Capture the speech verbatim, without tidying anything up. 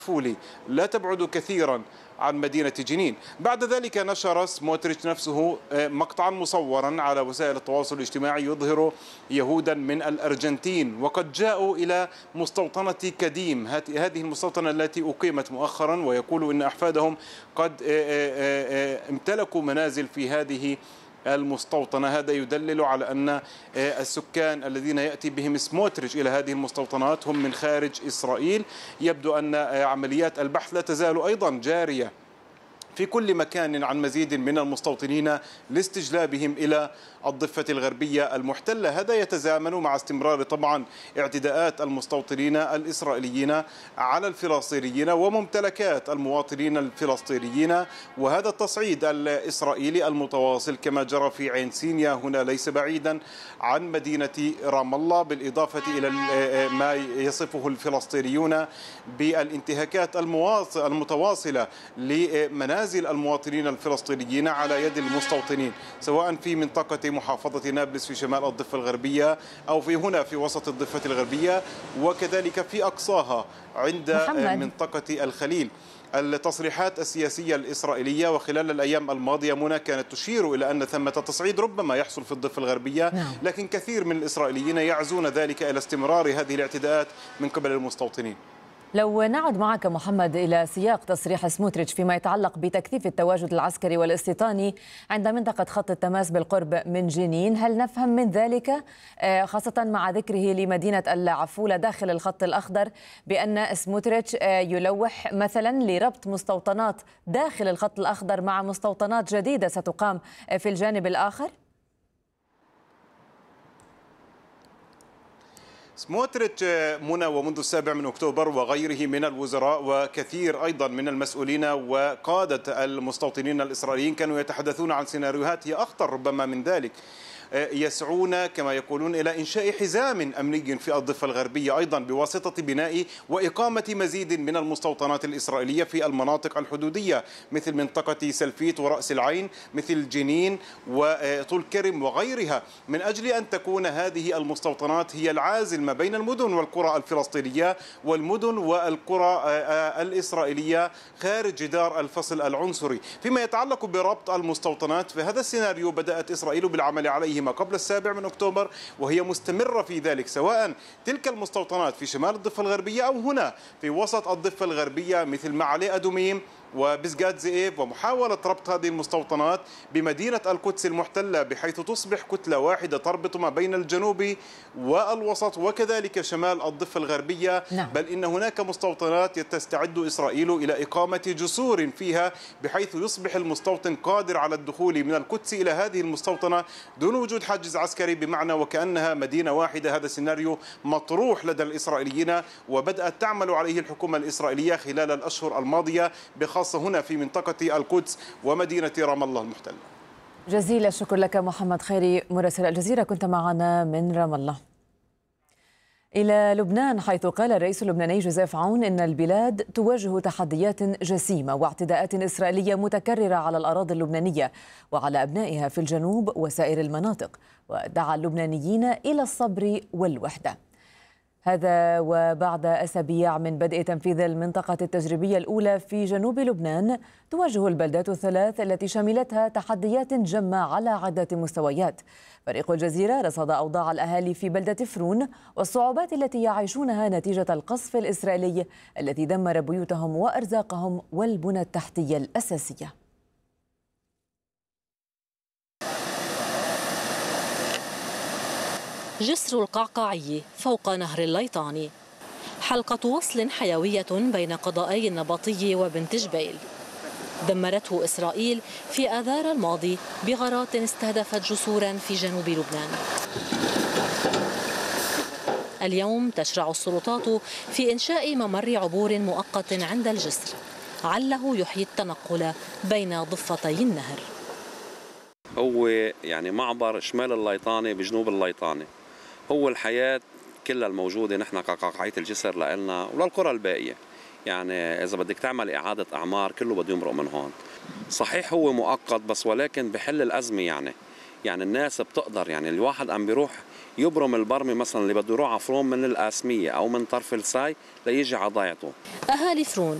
فولي لا تبعد كثيرا عن مدينة جنين. بعد ذلك نشر سموتريتش نفسه مقطعا مصورا على وسائل التواصل الاجتماعي يظهر يهودا من الأرجنتين وقد جاءوا إلى مستوطنة كديم، هذه المستوطنة التي أقيمت مؤخرا، ويقول إن أحفادهم قد امتلكوا منازل في هذه المستوطنة. هذا يدلل على أن السكان الذين يأتي بهم سموتريتش إلى هذه المستوطنات هم من خارج إسرائيل. يبدو أن عمليات البحث لا تزال أيضا جارية في كل مكان عن مزيد من المستوطنين لاستجلابهم إلى الضفة الغربية المحتلة. هذا يتزامن مع استمرار طبعا اعتداءات المستوطنين الإسرائيليين على الفلسطينيين وممتلكات المواطنين الفلسطينيين، وهذا التصعيد الإسرائيلي المتواصل كما جرى في عين سينيا هنا ليس بعيدا عن مدينة رام الله، بالإضافة إلى ما يصفه الفلسطينيون بالانتهاكات المتواصلة لمنازل المواطنين الفلسطينيين على يد المستوطنين، سواء في منطقة محافظة نابلس في شمال الضفة الغربية أو في هنا في وسط الضفة الغربية، وكذلك في أقصاها عند محمد. منطقة الخليل. التصريحات السياسية الإسرائيلية وخلال الأيام الماضية منى كانت تشير إلى أن ثمة تصعيد ربما يحصل في الضفة الغربية، لكن كثير من الإسرائيليين يعزون ذلك إلى استمرار هذه الاعتداءات من قبل المستوطنين. لو نعد معك محمد إلى سياق تصريح سموتريتش فيما يتعلق بتكثيف التواجد العسكري والاستيطاني عند منطقة خط التماس بالقرب من جنين، هل نفهم من ذلك خاصة مع ذكره لمدينة العفولة داخل الخط الأخضر بأن سموتريتش يلوح مثلا لربط مستوطنات داخل الخط الأخضر مع مستوطنات جديدة ستقام في الجانب الآخر؟ سموتريتش منى ومنذ السابع من أكتوبر وغيره من الوزراء وكثير أيضا من المسؤولين وقادة المستوطنين الإسرائيليين كانوا يتحدثون عن سيناريوهات هي أخطر ربما من ذلك، يسعون كما يقولون إلى إنشاء حزام أمني في الضفة الغربية أيضا بواسطة بناء وإقامة مزيد من المستوطنات الإسرائيلية في المناطق الحدودية مثل منطقة سلفيت ورأس العين، مثل جنين وطول كرم وغيرها، من أجل أن تكون هذه المستوطنات هي العازل ما بين المدن والقرى الفلسطينية والمدن والقرى الإسرائيلية خارج جدار الفصل العنصري. فيما يتعلق بربط المستوطنات فهذا السيناريو بدأت إسرائيل بالعمل عليه ما قبل السابع من أكتوبر، وهي مستمرة في ذلك سواء تلك المستوطنات في شمال الضفة الغربية أو هنا في وسط الضفة الغربية مثل معلي أدوميم وبسقات زئيب، ومحاولة ربط هذه المستوطنات بمدينة القدس المحتلة بحيث تصبح كتلة واحدة تربط ما بين الجنوب والوسط وكذلك شمال الضفة الغربية. نعم. بل إن هناك مستوطنات تستعد إسرائيل إلى إقامة جسور فيها بحيث يصبح المستوطن قادر على الدخول من القدس إلى هذه المستوطنة دون وجود حاجز عسكري، بمعنى وكأنها مدينة واحدة. هذا السيناريو مطروح لدى الإسرائيليين وبدأت تعمل عليه الحكومة الإسرائيلية خلال الأشهر الماضية بخاصة خاصة هنا في منطقة القدس ومدينة رام الله المحتلة. جزيل الشكر لك محمد خيري مراسل الجزيرة، كنت معنا من رام الله. إلى لبنان، حيث قال الرئيس اللبناني جوزيف عون إن البلاد تواجه تحديات جسيمة واعتداءات إسرائيلية متكررة على الأراضي اللبنانية وعلى أبنائها في الجنوب وسائر المناطق، ودعا اللبنانيين إلى الصبر والوحدة. هذا وبعد أسابيع من بدء تنفيذ المنطقة التجريبية الأولى في جنوب لبنان، تواجه البلدات الثلاث التي شملتها تحديات جمة على عدة مستويات. فريق الجزيرة رصد أوضاع الأهالي في بلدة فرون والصعوبات التي يعيشونها نتيجة القصف الإسرائيلي الذي دمر بيوتهم وأرزاقهم والبنى التحتية الأساسية. جسر القعقاعي فوق نهر الليطاني، حلقة وصل حيوية بين قضائي النبطي وبنت جبيل، دمرته إسرائيل في آذار الماضي بغارات استهدفت جسورا في جنوب لبنان. اليوم تشرع السلطات في إنشاء ممر عبور مؤقت عند الجسر عله يحيي التنقل بين ضفتي النهر. هو يعني معبر شمال الليطاني بجنوب الليطاني، هو الحياة كلها الموجودة نحن كقعقاعية الجسر لنا وللقرى الباقية. يعني إذا بدك تعمل إعادة أعمار كله بده يمرق من هون. صحيح هو مؤقت بس ولكن بحل الأزمة. يعني يعني الناس بتقدر، يعني الواحد عم بيروح يبرم البرمي مثلا اللي بده يروح على فرون من القاسمية أو من طرف الساي ليجي على ضيعته. أهالي فرون